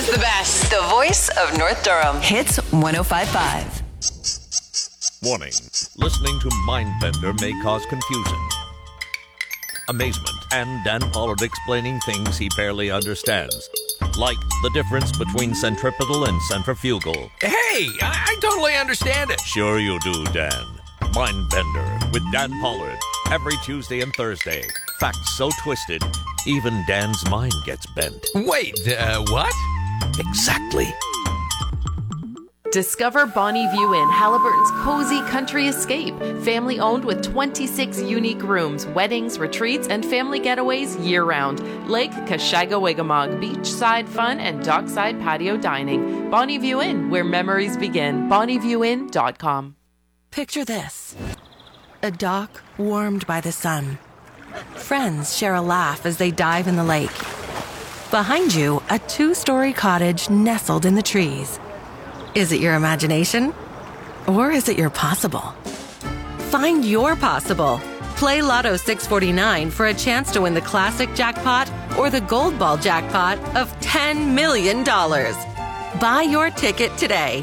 is the best. The voice of North Durham. Hits 105.5. Warning. Listening to Mindbender may cause confusion, amazement, and Dan Pollard explaining things he barely understands. Like the difference between centripetal and centrifugal. Hey, I totally understand it. Sure you do, Dan. Mindbender with Dan Pollard. Every Tuesday and Thursday. Facts so twisted, even Dan's mind gets bent. Wait, what? Exactly. Discover Bonnie View Inn, Halliburton's cozy country escape. Family owned with 26 unique rooms, weddings, retreats, and family getaways year-round. Lake Kashaga-Wigamog, beachside fun, and dockside patio dining. Bonnie View Inn, where memories begin. BonnieViewInn.com. Picture this. A dock warmed by the sun. Friends share a laugh as they dive in the lake. Behind you, a 2-story cottage nestled in the trees. Is it your imagination? Or is it your possible? Find your possible. Play Lotto 649 for a chance to win the classic jackpot or the gold ball jackpot of $10 million. Buy your ticket today.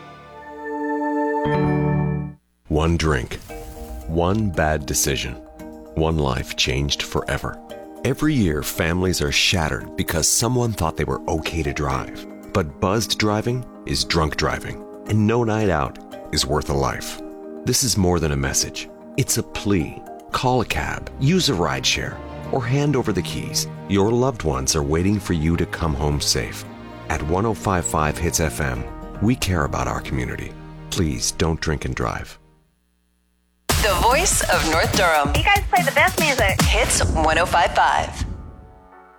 One drink. One bad decision. One life changed forever. Every year, families are shattered because someone thought they were okay to drive. But buzzed driving is drunk driving, and no night out is worth a life. This is more than a message. It's a plea. Call a cab, use a rideshare, or hand over the keys. Your loved ones are waiting for you to come home safe. At 105.5 Hits FM, we care about our community. Please don't drink and drive. The voice of North Durham. You guys play the best music. Hits 105.5.